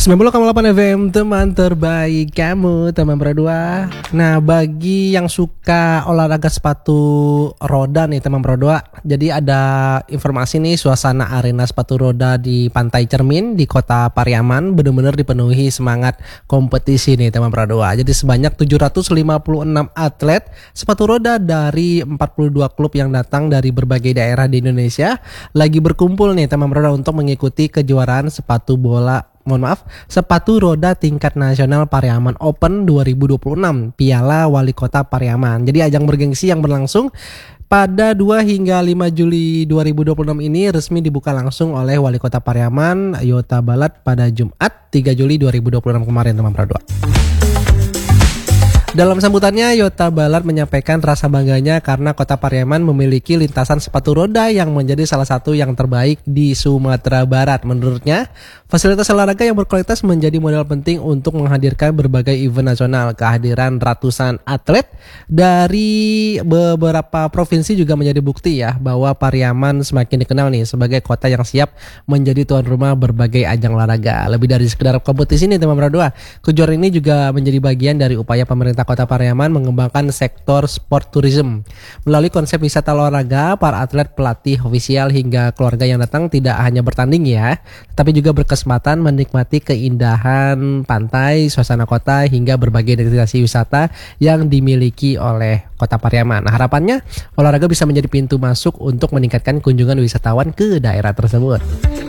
90,8 FM, teman terbaik kamu, teman berdua. Nah, bagi yang suka olahraga sepatu roda nih teman berdua, jadi ada informasi nih, suasana arena sepatu roda di Pantai Cermin di Kota Pariaman benar-benar dipenuhi semangat kompetisi nih teman berdua. Jadi sebanyak 756 atlet sepatu roda dari 42 klub yang datang dari berbagai daerah di Indonesia lagi berkumpul nih teman berdua untuk mengikuti kejuaraan sepatu roda tingkat nasional Pariaman Open 2026 Piala Wali Kota Pariaman. Jadi ajang bergengsi yang berlangsung pada 2 hingga 5 Juli 2026 ini resmi dibuka langsung oleh Wali Kota Pariaman Yota Balat pada Jumat 3 Juli 2026 kemarin teman berdua. Dalam sambutannya, Yota Balat menyampaikan rasa bangganya karena Kota Pariaman memiliki lintasan sepatu roda yang menjadi salah satu yang terbaik di Sumatera Barat. Menurutnya, fasilitas olahraga yang berkualitas menjadi modal penting untuk menghadirkan berbagai event nasional. Kehadiran ratusan atlet dari beberapa provinsi juga menjadi bukti ya bahwa Pariaman semakin dikenal nih sebagai kota yang siap menjadi tuan rumah berbagai ajang olahraga. Lebih dari sekedar kompetisi nih teman berdua, kejuaraan ini juga menjadi bagian dari upaya pemerintah Kota Pariaman mengembangkan sektor sport tourism. Melalui konsep wisata olahraga, para atlet, pelatih, ofisial hingga keluarga yang datang tidak hanya bertanding ya, tapi juga berkesempatan menikmati keindahan pantai, suasana kota hingga berbagai destinasi wisata yang dimiliki oleh Kota Pariaman. Nah, harapannya olahraga bisa menjadi pintu masuk untuk meningkatkan kunjungan wisatawan ke daerah tersebut.